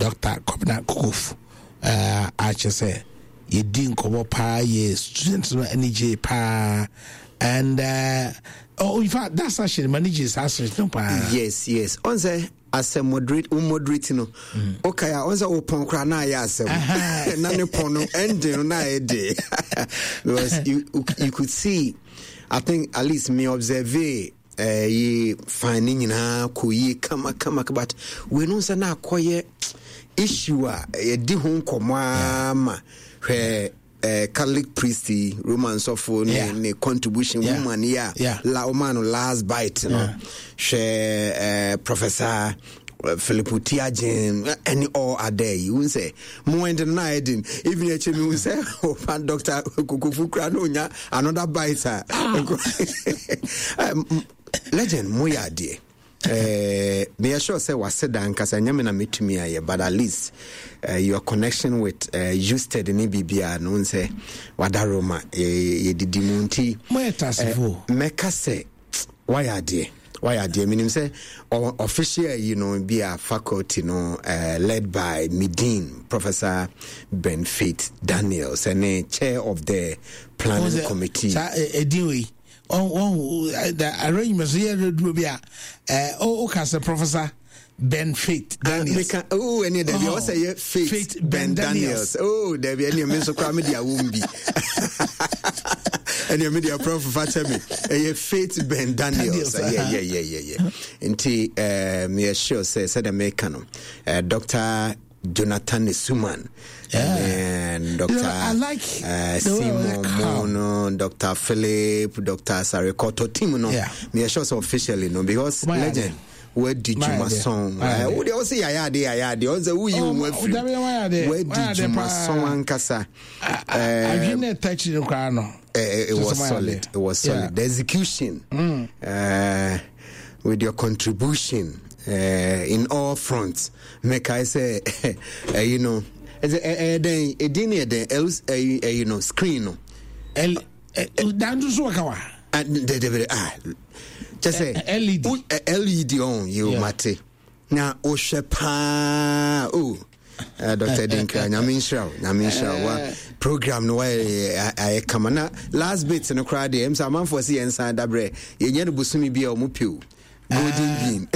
Dr. Kobina Kukofu say ye din kobo pa ye students no energy pa and in fact that's actually manages assets no pa. Yes on say as a moderate no okay on say open kra na ya asem na ne pono ending na e dey because you could see, I think at least me observe ye finding na koyi kama but we no say na koye issue a di ho nkoma where Catholic priest Romans of ne contribution woman la omano last bite no share Professor Philip Utiajen any all a day you say more than night even if you say Dr. Kukufu Kranonya another biter legend moya dear me sure say was said and cause I nyame na metumi aye but at least your connection with Usted in Bibia no say wadaroma ye didimunti moetasifo meka say why are dear meaning say official be a faculty led by Midin Professor Ben Faith Daniels and chair of the planning committee the arrangements here do be a Professor Ben Faith Daniels. And there also say Faith Ben Daniels. Oh, there be any means of media wumbi. And your media prof Fatemi. Faith Ben Daniels. Yeah. Until me sure said the American Dr. Jonathan Suman. And Dr. Simon Mono, Dr. Philip, Dr. Sarikoto Timono. Me sure so officially because legend. Where did you my song? Oh, they also yaya. Also, who you were free? Where did you my song? Ankasa. I didn't touch the crown. It was solid. It was solid. The execution, with your contribution, in all fronts, make I say, screen. Down to Swakawa. Just say LED on you mate. Now Oshepa Dr. Dinka Namisha program no way I come na last bits in the crowd them so man for see inside that bre you nya busumi bia o mupiu golden bean.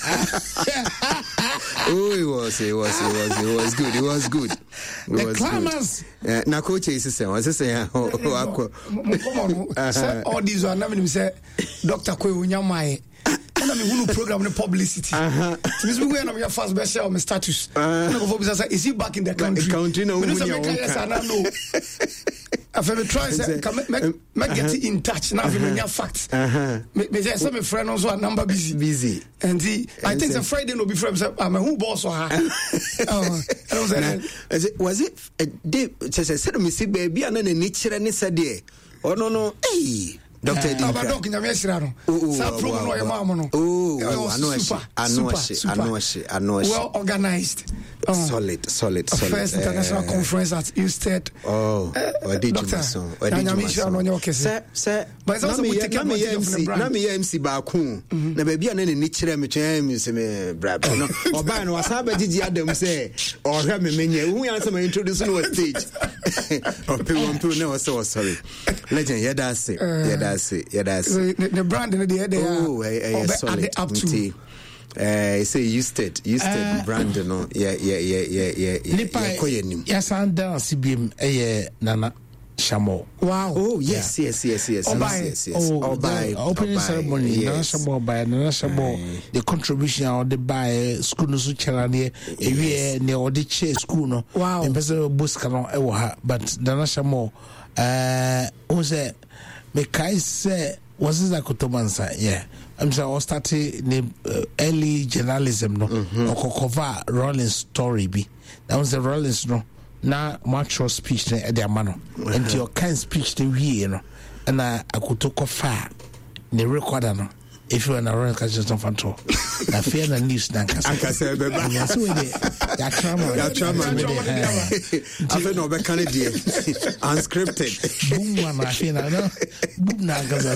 Oh, it was good. The clamors. Na coach is saying, was saying, all these are never say Dr. Kwenyamai. And I mean, who program the publicity. This we were not first best share my status. Is he back in the country? No, I've ever tried to get in touch now with your facts. Me say some friend also a number busy. And I think the Friday no be friends. I'm a who boss or her. Was it a day? Said me see baby and then a nature and said oh no, hey. Dr. Dinka. Well organized. Solid. First international conference at Usted. Did you sir, but also we take MC Baku. Na baby and any nature me say brab. No, oba no asaba didi adam say or hear me menye. Who answer me introduce no stage. People no so sorry. Legend yeah that's it. The brand in the head solid up to say Usted brand no yeah yes and dance bim nana Shamo. Wow. Oh yes. Opening ceremony nana Shamo the contribution of the buy school no so chalane e ne o de chair school no. Wow. In person bus cano but nana Shamo who say me kai say was this Kotomansa I'm sure I started the early journalism no or cover Rolling story be that was the Rollins no na much speech at their mano and your kind speech the we and I could talk of far the recorder no if you are na run catch some fanto na fear na news na ankasa beba so we dey ya trauma afa no be Canadian unscripted boom na fear na boom na gaza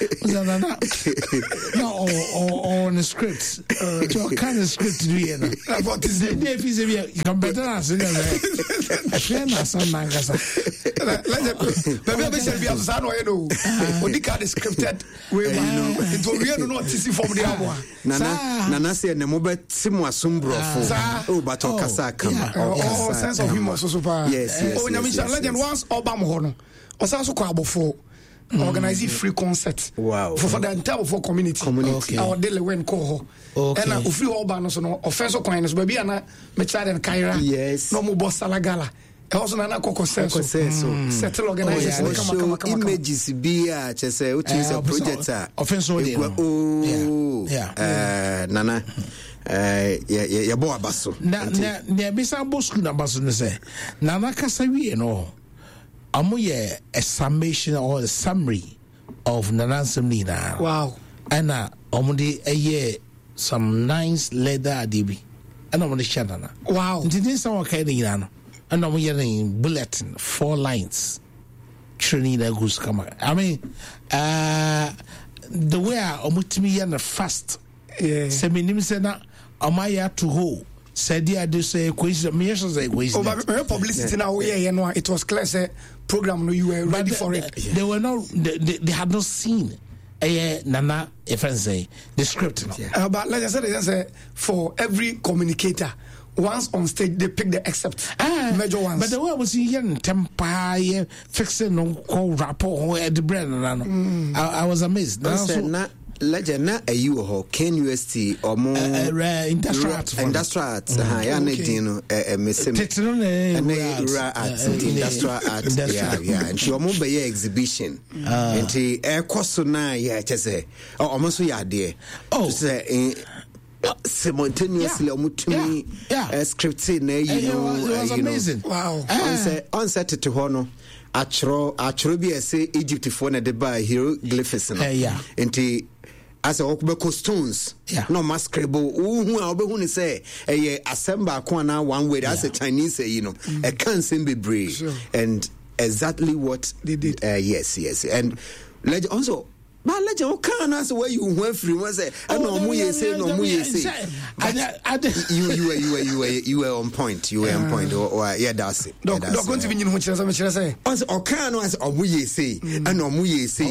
no on script to kind of script do you know What is it? if is you can better answer I fear na some na gaza Maybe shall be as I know you know. When the card is scripted, we it will really not see from the hour. Nana say na mo be timu asumbrofo o ba to kasa kama Oh, sense of humor so super. Yes. Oh, Nyamisha legend once Obama ho no. Osa so kwa abofo organize free concert. Wow. For the entire for community. Okay. Our daily when call ho. Okay. And ofri Obama so no offense coin so baby ana me child and Kaira. Yes. No mo boss Salagala. Also na koko senso settle organization kama images bia chese uchi a project offense nana ya bo abaso na bisa bo school na baso ne say nana kasa wie no amoye a summation or a summary of nana assembly na wow ana omudi eye some nice leather adibi ana omudi shadana wow ntini sa wakai ni no and I'm hearing bulletin 4 lines training the goose come I mean the way omutimi and fast say me say na amaya to ho said I do say question me say question publicity now no it was clear say program no you were ready for it they were not they had not seen nana if I say the script but like I said for every communicator once on stage they pick the except major ones but the way I was hearing tempa fixing no call rapport at the brand I was amazed na legend na ayu ho Ken UST or more industrial art ya na dino mesim industrial art yeah and she omo be exhibition and koso na ya chese omo so ya de to say simultaneously omutumi scripting na it was amazing wow on set to hono achro bi ese Egypt for na de ba hieroglyphs no enti as a okubeko stones no mascribble who a obehu ni say assemble ko na one way as a Chinese you know a can be brave and exactly what they did yes and legend also but legend o kan as where you went free was say no mu ye say you were on point on point or yeah that's it don't going to be you chira say o kan no as omu ye say and omu ye say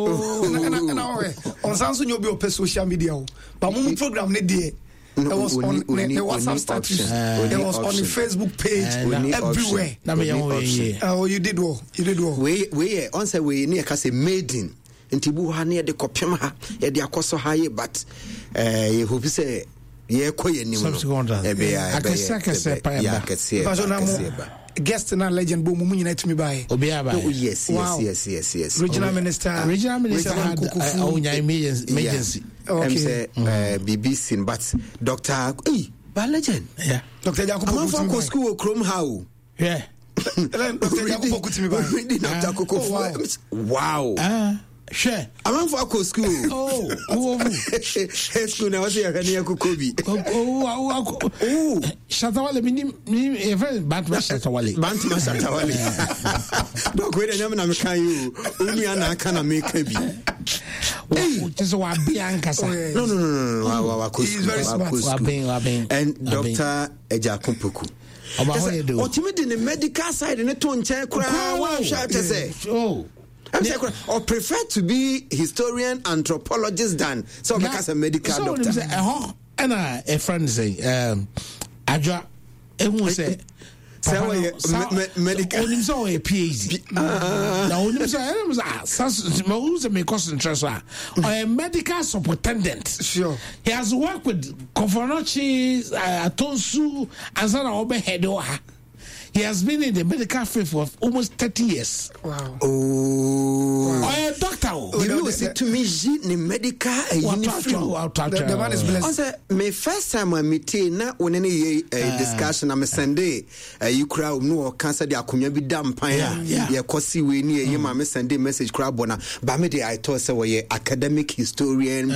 on sanso nyo bi o social media o but mu program ne dey it was on the WhatsApp status. It was on the Facebook page. Everywhere. Oh, you did well. We on say we near ka say maiden. Ntibu ha ne de kopem ha ye de akoso ha ye but ye hope say ye koye ni no akase pa ya guest na legend bo mu nyina tumi bae obiaba yes regional minister had onya emergency okay BBC but Dr. Ba legend Dr. Jacob for school Chrome how Dr. Jacob kutimi bae wow sure I'm for school school na wase yakania kukobi Shatawale mi Bantma Shatawale donc we dem na mekan you umi ana aka na meka bi just wa bianca no wa he's very smart and Dr. Ejakumpoku otimi di the medical side ne to nche kura wa sha tese or prefer to be historian anthropologist than so because a medical doctor and a friend say Adwa ehun say medical onim so a PhD na onim so ma who's me cost interest a medical superintendent sure he has worked with Kofonochi Atonsu and sana obe head ha he has been in the medical field for almost 30 years. Wow. Oh. A doctor. You see to me, the medical the man is blessed. Also, my first time I meet na when any discussion, I'm a Sunday. You crowd no cancer the akunya be damn pine. Yeah, kosi we near you, my Sunday message crowd bona. Bamidi, I told say we academic historian.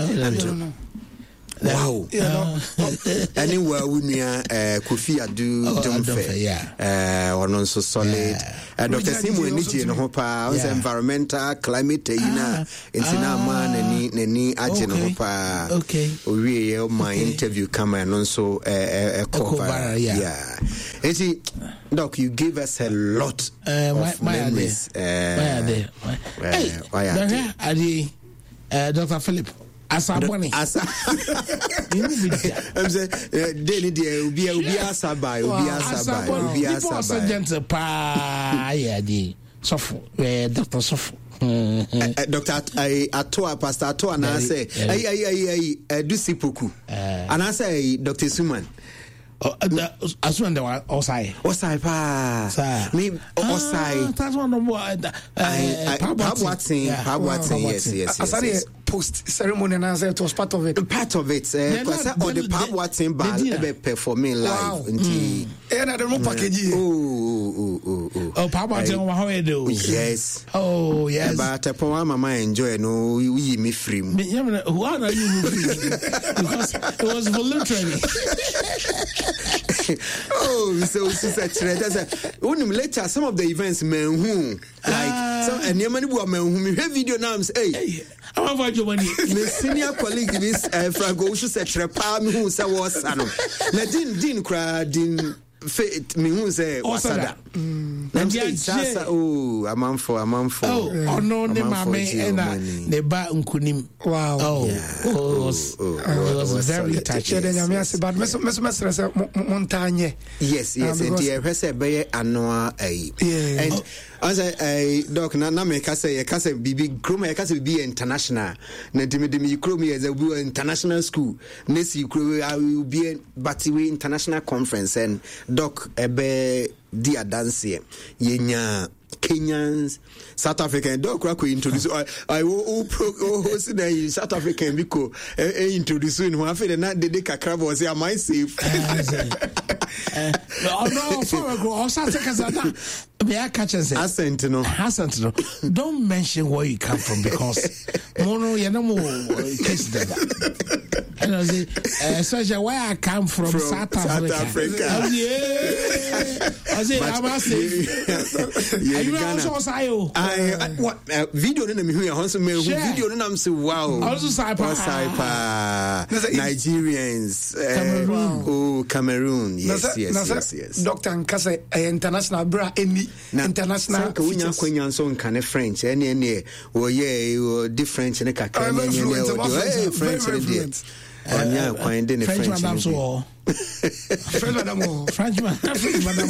Wow. Anywhere we near Kofi Adu Dumfe. Or non so solid. Dr. Simu Niji and Hopa, environmental, climate, in Sinama, Neni Ajin Hopa. Okay. We my interview come and also a cover. Yeah. Doc, you gave us a lot of memories. Why are they? Dr. Philip. Asaboni. I'm saying, Daily dear, Ubi Asabai, Ubi Asabai, Ubi Asabai. Gentle pa, yeah, the Sofu, Dr. Sofu. Doctor Atoa, Pastor Atoa, and I say, I do Sipuku. And I say, Dr. Suman. As when they were Osai. Osai pa. Me Osai. That's one of what Pabwatson, yes. Asari post ceremony and I said it was part of it. Part of it. Because on the Pabwatson ball performing live. And I don't know package. Oh, Pabwatson, how you do? Yes. Oh, yes. But upon my mind, enjoy no, we me free. Why are you moving? Because it was voluntary. Oh, so later some of the events men who like some and your money men who me video now say hey I'm about your money. My senior colleague this Franco who said trepa me who say was ano na din cry din fit me who say wasada oh I'm for oh no ne mame na ne ba nkunim wow oh it was very touching but mesra montagne yes and the person be anoa and as I doc na me ka say bibi kroma ka say be international na dimi kroma as a international school next you will be but we international conference and doc ebe dia dance yenya Kenyans, South African dog crack introduce I will host the South African because introduce in one for the night the kakra was am I safe? No, for South Africa, may I catch and say Hasn't no. Don't mention where you come from because mono yanamo case that. And I say, especially where I come from South Africa. I say, I'm safe. You also say, what video in me also me video in am say wow. Also Saipa. Nigerians, Cameroon. Yes. Doctor Nkase international bra any international Kenya Kenya so kan French any wo different ne kakra ne French ne Anya kwande ne French madam so French madam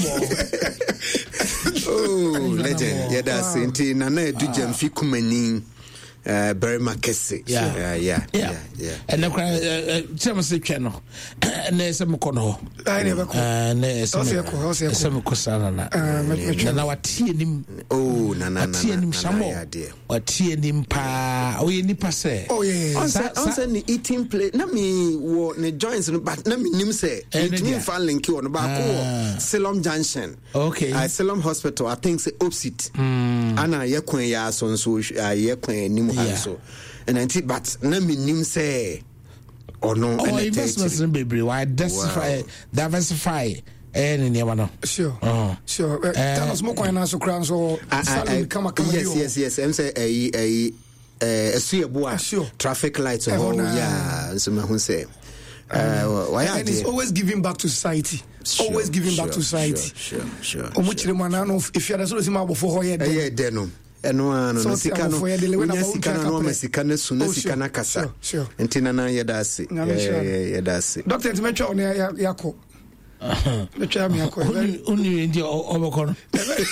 oh legend yeah that's it na edu jamfi kumani very makese yeah and the chama se tweno na sem kono na sem kosana na watie nim na samo watie nim pa o ye nipa se on ni eating play na me wo ne joints no but na me nim se it me fa link on ba ko Silom Junction okay Silom Hospital I think say opposite ana ye kwen ya so ye kwen nim so and I think but na me nim say or no investments in baby why diversify any never no sure tell us more coin so crown so come yes I'm say a traffic lights yeah so me who say why and it's always giving back to society always giving back to society sure if you are so simple for here no no sika no sika na suna sika na kasa entina na yedase doctor ntimetwa on yakọ Me try me akọ. Uni ndi oboko no.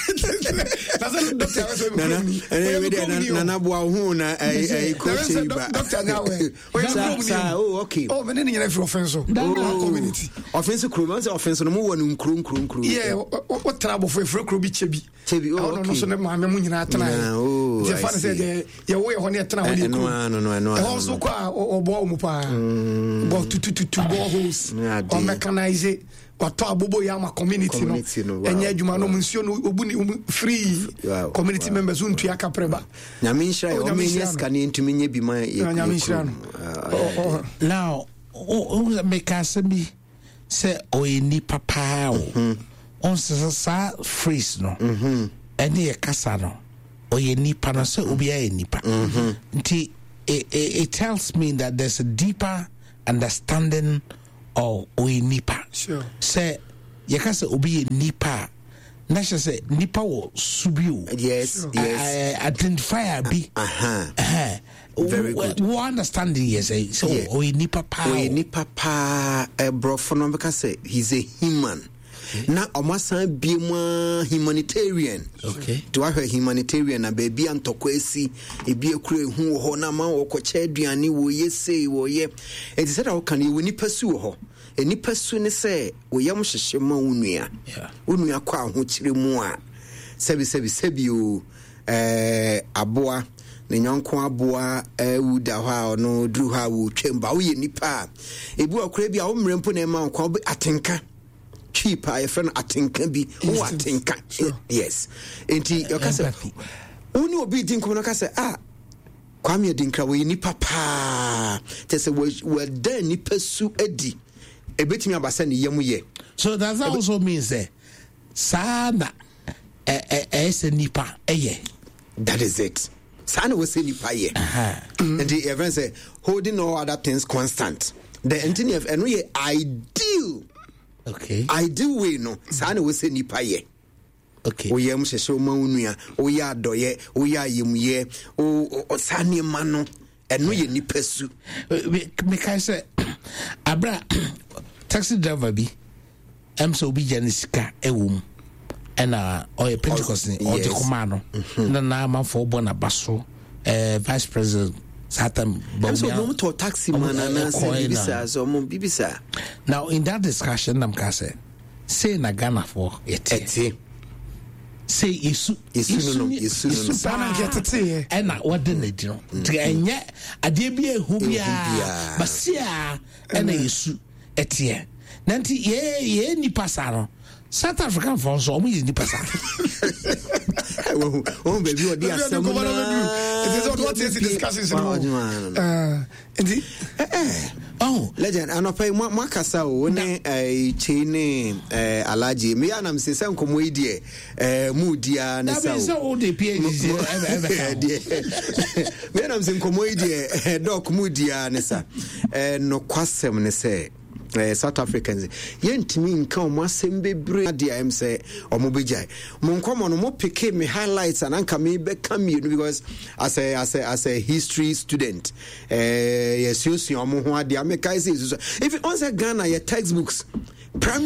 Nana boa hu na coach ba. Doctor Nyawe. Oh, okay. Oh, me nyina fi offense community. Offense crew, say offense no mo wonu nkru. Yeah, what trouble for crew bi chebi. Oh, okay. No so na ma me mu nyina tena. The fan say ye wo ye ho na tena wo dey crew. No. Also kwa obo mu pa. Bo tututu bo holes. O mechanize wato abobo ya ma community no. Enye adwuma no nsuo no obu ni free community members untu aka preba. Nyame nhira o me yes kan ntumi nye bi ma ye. Nyame nhira no. Now, make us be say ni papa o. On sa freeze no. Eni e kasa no. Ni pa no say obi a ni pa. Nti it tells me that there's a deeper understanding of nipa. Sure. Say yakasa obi nipa. Nasha say nipa wo subiu. Yes, sure. Yes. Identifier bi. Very good. What understanding yes so nipa pa. Nipa pa brofo no because say he's a human. Na omasan biema humanitarian. Okay. To a humanitarian na baby antokwesi ebi ekure hu ho na ma okoche aduane wo yese wo ye. E say that kan you nipa su ho. E nipa su ne say wo yam hyehye ma unua. Yeah. Unua kwa ho kire mu a. Sebi o aboa ne nyonko aboa wuda ho a no dru ha wo twemba wo ye nipa. Ebi okure bi a wo mrempo na ma kwa atenka. Cheap, I friend atinka bi who atinka. Yes. Enti your kase uni obi din ko no kase Kwame Dinkra we ni papa. Tese we dan ni pesu edi. Ebetimi abasa ne yemu ye. So that also means sana nipa eye. That is it. Sana we say nipa ye. And the event say holding all other things constant. The engineer and we ideal. Okay. I do we no. Sana we say nipa ye. Okay. O yam hyehyɛ ma unua, o ya doye, o ya yemuye, o sane ma no. Eno ye nipa su. Me kai say abra taxi driver bi so bi janisika ewum. Ena o Pentecost ni o de koma no. Na ma for bo na baso vice president Satam Bobia to taxi man na say bibisa so mo bibisa. Now in that discussion nam ka say na Ghana for eti say isu sana getete ena wode na di no enye ade bia ehu bia basia ena isu etie nanti ye ni pasaro South African for so omo ni pasaro oh baby odi asem it is what is discussing legend anopai mwakasa o ne chine alaji me anam se nkomo idie mudia ne sa o so o de PhD me anam se nkomo idie doc mudia ne sa no kwasem ne se South Africans yentimi nka omasem bebre ade am say omobejai monkomo no mo pick me highlights and anka me be come you because as a history student yes you omo ho ade am kai say if you answer Ghana your textbooks